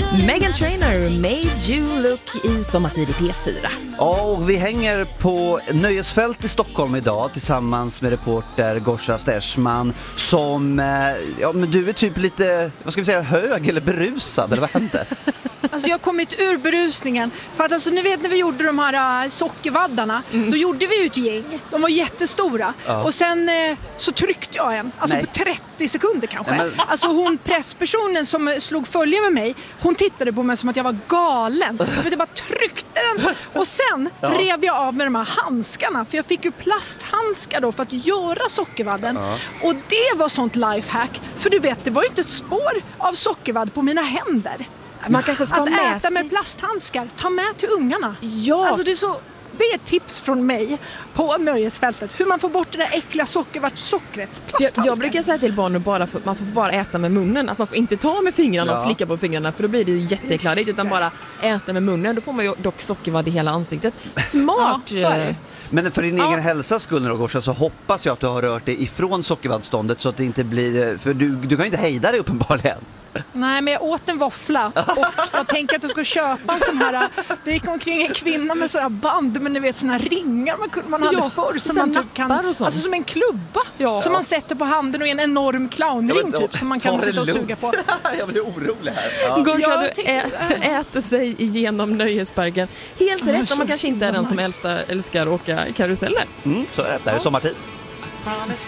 Meghan Trainor, Made You Look i Sommartid i P4. Och vi hänger på Nöjesfält i Stockholm idag tillsammans med reporter Gosha Steschman som, men du är typ lite, vad ska vi säga, hög eller berusad, eller vad händer? Alltså jag har kommit ur berusningen. För att alltså, ni vet när vi gjorde de här sockervaddarna, då gjorde vi ett gäng. De var jättestora. Ja. Och sen så tryckte jag en. Alltså på 30 sekunder kanske. Ja, men... Alltså hon presspersonen som slog följe med mig, hon tittade på mig som att jag var galen. Jag bara tryckte den. Och sen rev jag av med de här handskarna. För jag fick ju plasthandskar då för att göra sockervadden. Ja. Och det var sånt lifehack. För du vet, det var ju inte ett spår av sockervadd på mina händer. Man kanske ska att med äta med plasthandskar. Ta med till ungarna. Ja. Alltså det är ett tips från mig på Nöjesfältet. Hur man får bort det där äckliga sockervattsockret. Jag brukar säga till barn att man får bara äta med munnen. Att man får inte ta med fingrarna och slicka på fingrarna. För då blir det ju jätteklarigt. Utan bara äta med munnen. Då får man ju dock sockervadd i hela ansiktet. Smart! Ja, så är det. Men för din egen hälsas skull, Gosha, så hoppas jag att du har rört dig ifrån sockervaddståndet så att det inte blir... För du kan ju inte hejda dig uppenbarligen. Nej, men jag åt en våffla och jag tänkte att jag skulle köpa en sån här. Det gick omkring en kvinna med sådana band, men ni vet såna ringar man hade förr som man typ kan, alltså som en klubba som man sätter på handen och en enorm clownring typ som man kan sitta och suga på. Jag blir orolig här. Gosha, du äter sig igenom Nöjesparken. Helt rätt om man kanske inte är den som älskar att åka karuseller. Så är det. Det här är sommartid.